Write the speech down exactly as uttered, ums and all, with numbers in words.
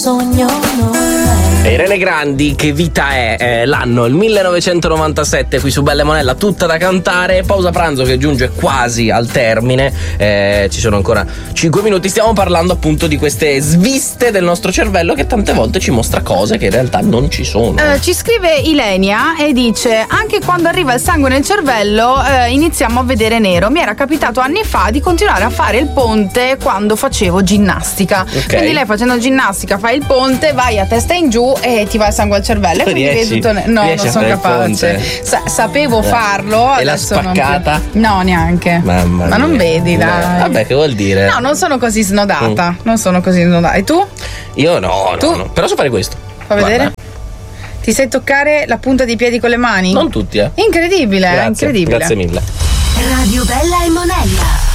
Sogno E Irene Grandi, Che vita è, eh, l'anno il millenovecentonovantasette qui su Bella e Monella, tutta da cantare. Pausa pranzo che giunge quasi al termine, eh, ci sono ancora cinque minuti. Stiamo parlando appunto di queste sviste del nostro cervello che tante volte ci mostra cose che in realtà non ci sono. Eh, ci scrive Ilenia e dice: anche quando arriva il sangue nel cervello eh, iniziamo a vedere nero. Mi era capitato anni fa di continuare a fare il ponte quando facevo ginnastica. Ok. Quindi lei facendo ginnastica fai il ponte, vai a testa in giù e ti va il sangue al cervello e quindi Riesci? vedi tutto ne- no, Riesci non a sono fare il capace. ponte? Sa- sapevo farlo. E l'ha adesso non più. spaccata? No, neanche. Mamma Ma non mia. vedi, dai. Eh, Vabbè, che vuol dire? No, non sono così snodata. Mm. Non sono così snodata. E tu? Io no, no, Tu? no. Però so fare questo. Fa Guarda. vedere? Ti sai toccare la punta dei piedi con le mani? Non tutti, eh. Incredibile, Grazie, incredibile. grazie mille. Radio Bella e Monella.